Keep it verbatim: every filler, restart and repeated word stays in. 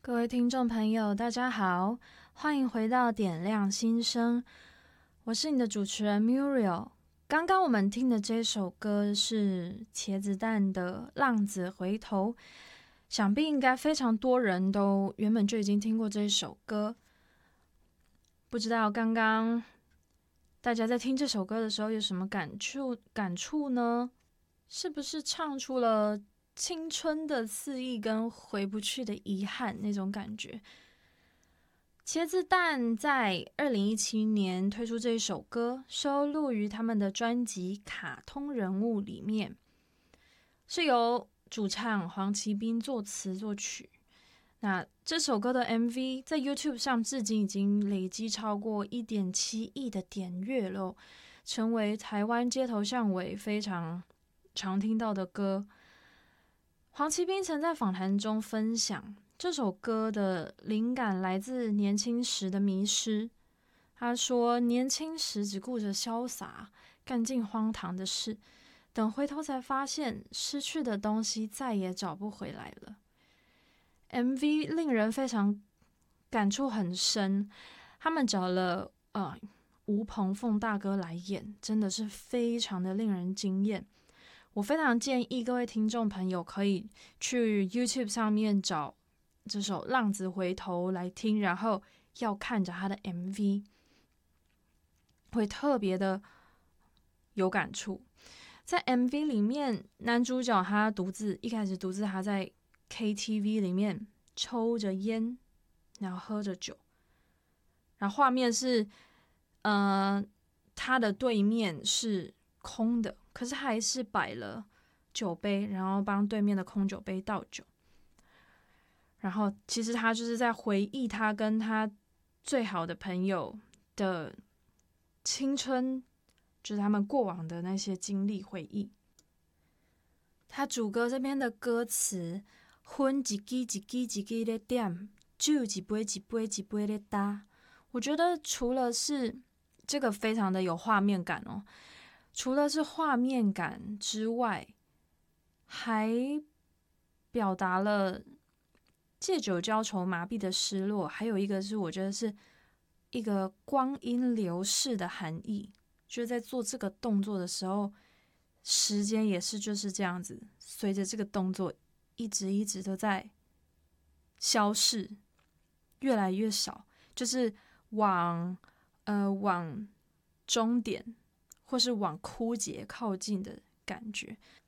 各位听众朋友，大家好，欢迎回到点亮心声，我是你的主持人 Muriel。刚刚我们听的这首歌是茄子蛋的《浪子回头》，想必应该非常多人都原本就已经听过这首歌。不知道刚刚大家在听这首歌的时候有什么感触感触呢？是不是唱出了青春的肆意跟回不去的遗憾那种感觉？茄子蛋在二零一七年推出这一首歌，收录于他们的专辑《卡通人物》里面，是由主唱黄奇斌作词作曲。那这首歌的 M V 在 YouTube 上至今已经累积超过 一点七亿的点阅了，成为台湾街头巷尾非常常听到的歌。黄奇斌曾在访谈中分享，这首歌的灵感来自年轻时的迷失。他说，年轻时只顾着潇洒，干尽荒唐的事，等回头才发现，失去的东西再也找不回来了。M V 令人非常感触很深，他们找了呃吴鹏凤大哥来演，真的是非常的令人惊艳。我非常建议各位听众朋友可以去 YouTube 上面找这首《浪子回头》来听，然后要看着他的 M V， 会特别的有感触。在 M V 里面，男主角他独自一开始独自他在 K T V 里面抽着烟，然后喝着酒，然后画面是，呃，他的对面是空的，可是还是摆了酒杯，然后帮对面的空酒杯倒酒。然后其实他就是在回忆他跟他最好的朋友的青春，就是他们过往的那些经历回忆。他主歌这边的歌词，烟一支一支一支在点，酒一杯一杯一杯在打。我觉得除了是这个非常的有画面感哦，除了是画面感之外，还表达了借酒浇愁麻痹的失落，还有一个是我觉得是一个光阴流逝的含义，就是在做这个动作的时候，时间也是就是这样子，随着这个动作一直一直都在消逝，越来越少，就是往呃往终点或是往枯竭靠近的感觉。